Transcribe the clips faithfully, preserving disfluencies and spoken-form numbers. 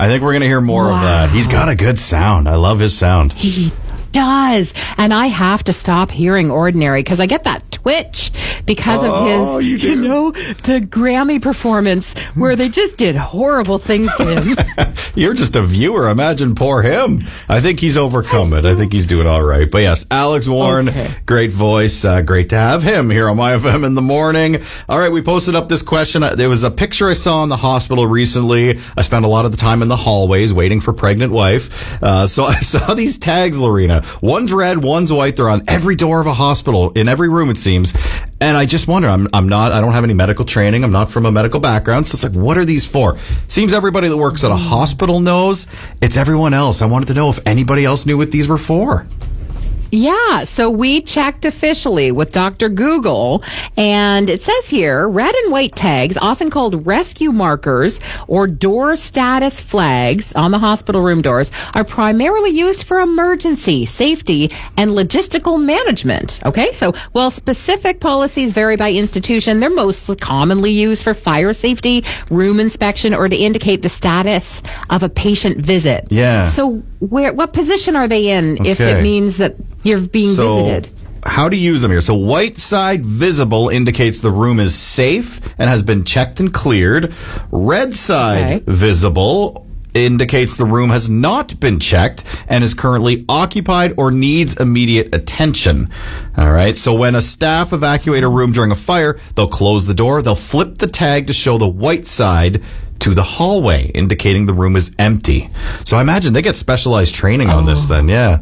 I think we're going to hear more wow. of that. He's got a good sound. I love his sound. He does. And I have to stop hearing Ordinary because I get that twitch because oh, of his, you, you know, the Grammy performance where they just did horrible things to him. You're just a viewer. Imagine poor him. I think he's overcome it. I think he's doing all right. But yes, Alex Warren, okay. Great voice. Uh, great to have him here on My F M in the morning. All right, we posted up this question. There was a picture I saw in the hospital recently. I spent a lot of the time in the hallways waiting for pregnant wife. Uh, so I saw these tags, Lorena. One's red, one's white. They're on every door of a hospital, in every room, it seems. And I just wonder, I'm, I'm not, I don't have any medical training. I'm not from a medical background. So it's like, what are these for? Seems everybody that works at a hospital knows. It's everyone else. I wanted to know if anybody else knew what these were for. Yeah, so we checked officially with Doctor Google, and it says here, red and white tags, often called rescue markers or door status flags on the hospital room doors, are primarily used for emergency, safety, and logistical management. Okay, so while specific policies vary by institution, they're most commonly used for fire safety, room inspection, or to indicate the status of a patient visit. Yeah. So where, what position are they in okay. if it means that you're being so, visited? How to use them here. So white side visible indicates the room is safe and has been checked and cleared. Red side okay. visible indicates the room has not been checked and is currently occupied or needs immediate attention. All right. So when a staff evacuate a room during a fire, they'll close the door. They'll flip the tag to show the white side to the hallway, indicating the room is empty. So I imagine they get specialized training on oh. this then. Yeah.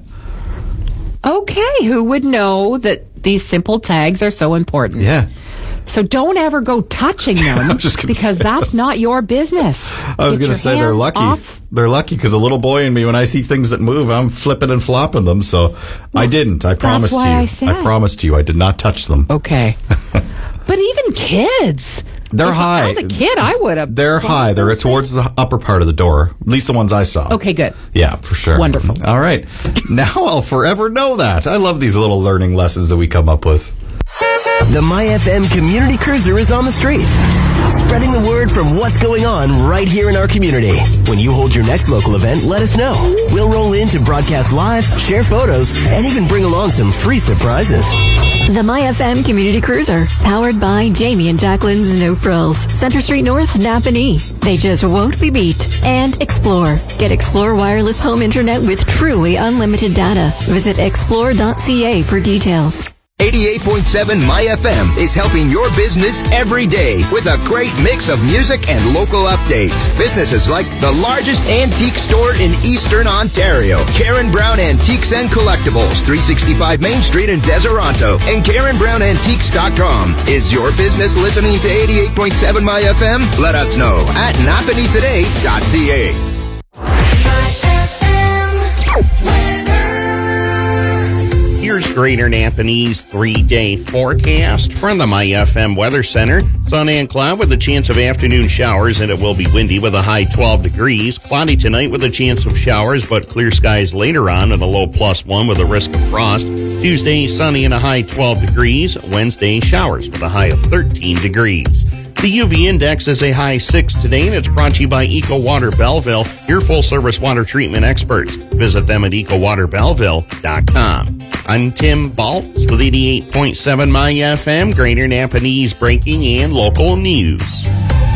Okay, who would know that these simple tags are so important? Yeah. So don't ever go touching them because that's not your business. I was going to say they're lucky. Off. They're lucky because a little boy in me, when I see things that move, I'm flipping and flopping them. So well, I didn't. I promised that's why you. I, said. I promised you I did not touch them. Okay. But even kids. They're if high. As a kid, I would have. They're high. They're towards the upper part of the door. At least the ones I saw. Okay, good. Yeah, for sure. Wonderful. All right. Now I'll forever know that. I love these little learning lessons that we come up with. The My F M Community Cruiser is on the streets, spreading the word from what's going on right here in our community. When you hold your next local event, let us know. We'll roll in to broadcast live, share photos, and even bring along some free surprises. The My F M Community Cruiser, powered by Jamie and Jacqueline's No Frills, Center Street North, Napanee. They just won't be beat. And Explore. Get Explore wireless home internet with truly unlimited data. Visit explore dot c a for details. eighty-eight point seven My F M is helping your business every day with a great mix of music and local updates. Businesses like the largest antique store in Eastern Ontario, Karen Brown Antiques and Collectibles, three sixty-five Main Street in Deseronto, and Karen Brown Antiques dot com. Is your business listening to eighty-eight point seven My F M? Let us know at napanee today dot c a. Here's Greater Napanee's three-day forecast from the My F M Weather Center. Sun and cloud with a chance of afternoon showers, and it will be windy with a high twelve degrees. Cloudy tonight with a chance of showers, but clear skies later on and a low plus one with a risk of frost. Tuesday, sunny and a high twelve degrees. Wednesday, showers with a high of thirteen degrees. The U V index is a high six today, and it's brought to you by Eco Water Belleville, your full-service water treatment experts. Visit them at eco water belleville dot com. I'm Tim Baltz with eighty-eight point seven My F M, Greater Napanee's breaking and local news.